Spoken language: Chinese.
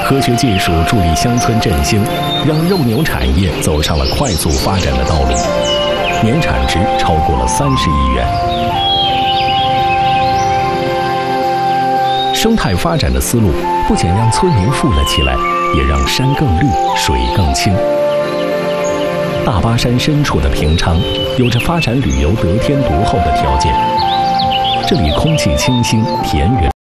科学技术助力乡村振兴，让肉牛产业走上了快速发展的道路，年产值超过了30亿元。生态发展的思路不仅让村民富了起来，也让山更绿，水更清。大巴山深处的平昌，有着发展旅游得天独厚的条件。这里空气清新，田园。